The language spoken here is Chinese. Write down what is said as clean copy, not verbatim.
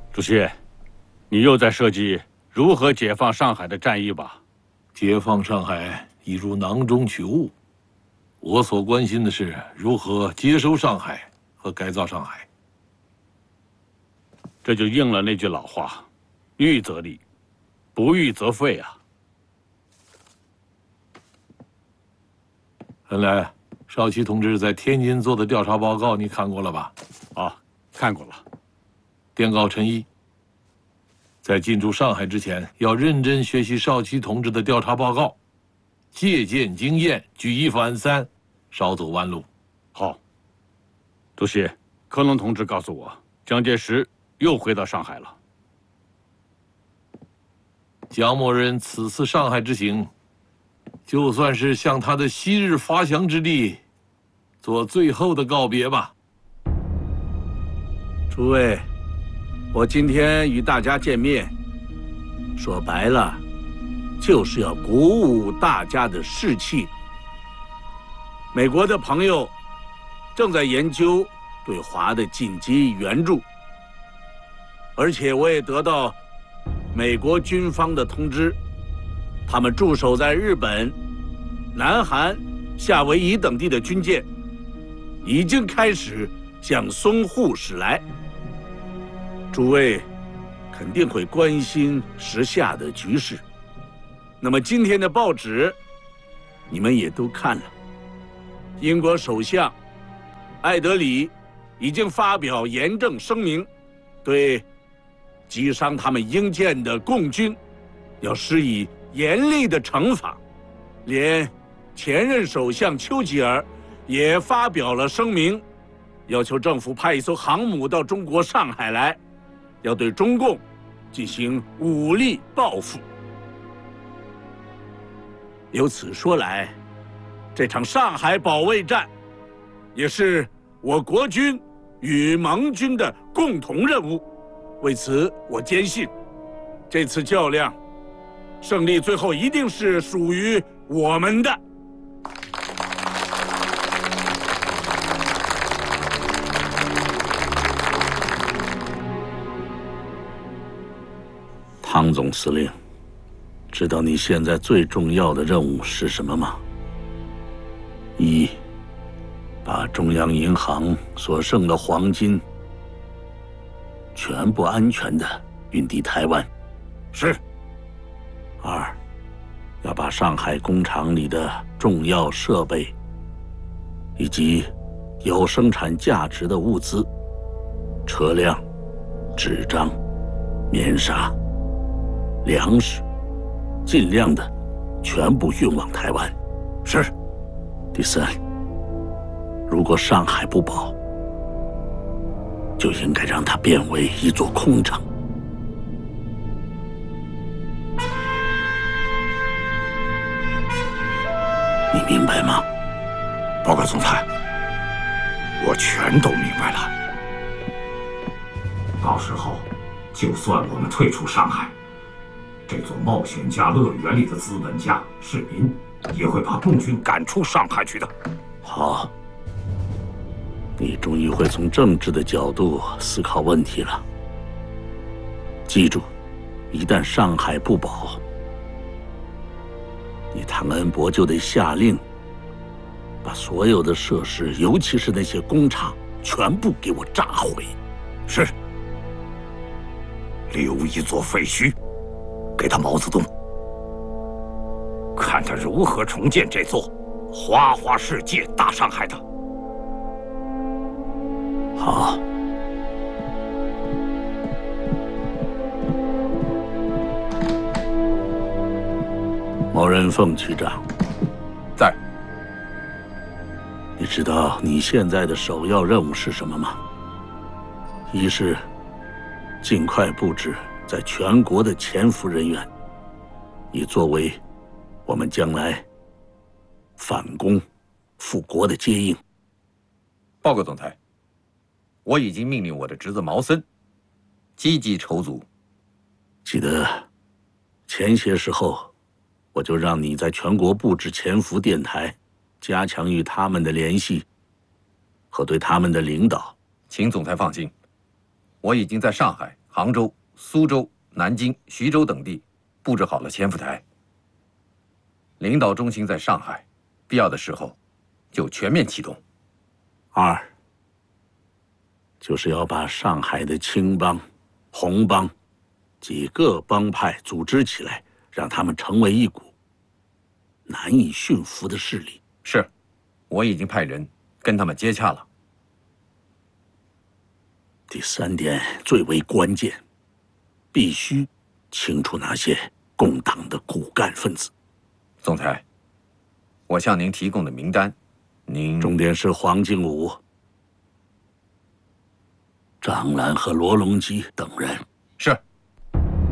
主席，你又在设计如何解放上海的战役吧？ 解放上海已如囊中取物，我所关心的是如何接收上海和改造上海。 这就应了那句老话：预则立，不预则废啊。 原来少奇同志在天津做的调查报告你看过了吧？ 啊，看过了。 电告陈毅，在进驻上海之前，要认真学习少奇同志的调查报告，借鉴经验，举一反三，少走弯路。 好。主席，科隆同志告诉我，蒋介石又回到上海了。 蒋某人此次上海之行，就算是向他的昔日发祥之地做最后的告别吧。 诸位，我今天与大家见面，说白了，就是要鼓舞大家的士气。美国的朋友正在研究对华的紧急援助，而且我也得到美国军方的通知，他们驻守在日本、南韩、夏威夷等地的军舰已经开始向淞沪驶来。诸位肯定会关心时下的局势，那么今天的报纸你们也都看了，英国首相艾德里已经发表严正声明，对击伤他们英舰的共军要施以严厉的惩罚。连前任首相丘吉尔也发表了声明，要求政府派一艘航母到中国上海来，要对中共进行武力报复。由此说来，这场上海保卫战也是我国军与盟军的共同任务。为此，我坚信，这次较量胜利最后一定是属于我们的。汤总司令，知道你现在最重要的任务是什么吗？一，把中央银行所剩的黄金全部安全地运抵台湾。是。二，要把上海工厂里的重要设备以及有生产价值的物资、车辆、纸张、棉纱、粮食，尽量的全部运往台湾。是。第三，如果上海不保，就应该让它变为一座空城。你明白吗？ 报告总裁，我全都明白了。 到时候，就算我们退出上海，这座冒险家乐园里的资本家、市民也会把共军赶出上海去的。 好，你终于会从政治的角度思考问题了。记住，一旦上海不保，你汤恩伯就得下令，把所有的设施，尤其是那些工厂，全部给我炸毁。 是。留一座废墟，给他毛泽东，看他如何重建这座花花世界大上海的。 好。毛人凤区长， 在。 你知道你现在的首要任务是什么吗？一是尽快布置在全国的潜伏人员，以作为我们将来反攻复国的接应。 报告总裁，我已经命令我的侄子毛森积极筹组。 记得前些时候，我就让你在全国布置潜伏电台，加强与他们的联系和对他们的领导。 请总裁放心，我已经在上海杭州、苏州、南京、徐州等地布置好了潜伏台，领导中心在上海，必要的时候就全面启动。 二，就是要把上海的青帮、红帮几个帮派组织起来，让他们成为一股难以驯服的势力。 是，我已经派人跟他们接洽了。 第三点最为关键，必须清除那些共党的骨干分子。 总裁，我向您提供的名单，您重点是黄敬武、张澜和罗隆基等人。 是。